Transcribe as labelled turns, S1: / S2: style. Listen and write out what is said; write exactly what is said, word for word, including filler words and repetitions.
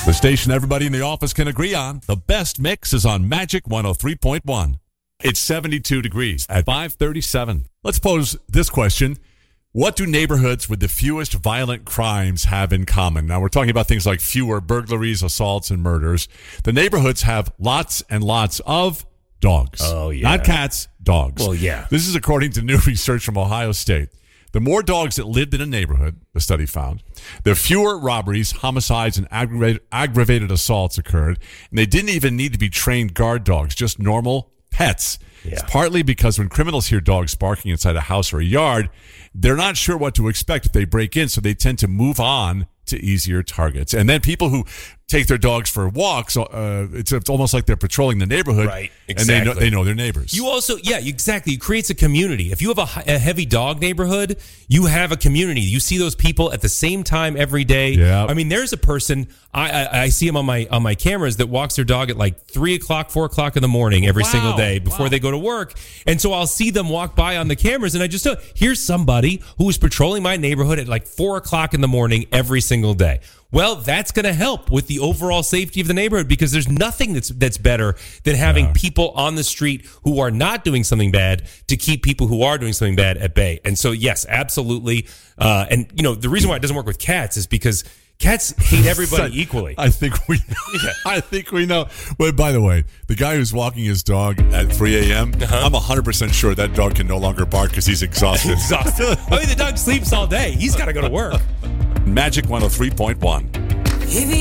S1: The station everybody in the office can agree on. The best mix is on Magic one oh three point one. It's seventy-two degrees at five thirty-seven. Let's pose this question. What do neighborhoods with the fewest violent crimes have in common? Now, we're talking about things like fewer burglaries, assaults, and murders. The neighborhoods have lots and lots of dogs.
S2: Oh, yeah.
S1: Not cats, dogs.
S2: Well, yeah.
S1: This is according to new research from Ohio State. The more dogs that lived in a neighborhood, the study found, the fewer robberies, homicides, and aggravated, aggravated assaults occurred. And they didn't even need to be trained guard dogs, just normal pets.
S2: Yeah.
S1: It's partly because when criminals hear dogs barking inside a house or a yard, they're not sure what to expect if they break in, so they tend to move on to easier targets. And then people who take their dogs for walks, uh, it's, it's almost like they're patrolling the neighborhood.
S2: Right, exactly.
S1: And they know, they know their neighbors.
S2: You also, yeah, exactly. It creates a community. If you have a, a heavy dog neighborhood, you have a community. You see those people at the same time every day.
S1: Yeah.
S2: I mean, there's a person, I, I, I see him on my on my cameras that walks their dog at like three o'clock, four o'clock in the morning every
S1: Wow.
S2: single day before
S1: Wow.
S2: they go to work. And so I'll see them walk by on the cameras, and I just know, here's somebody who is patrolling my neighborhood at like four o'clock in the morning every single day. Well, that's going to help with the overall safety of the neighborhood, because there's nothing that's that's better than having
S1: Yeah.
S2: people on the street who are not doing something bad to keep people who are doing something bad at bay. And so, yes, absolutely. Uh, and, you know, the reason why it doesn't work with cats is because cats hate everybody equally.
S1: I think we know. I think we know. But by the way, the guy who's walking his dog at three a.m.,
S2: Uh-huh.
S1: I'm one hundred percent sure that dog can no longer bark because he's exhausted.
S2: Exhausted. I mean, the dog sleeps all day. He's got to go to work.
S1: Magic one oh three point one.
S3: If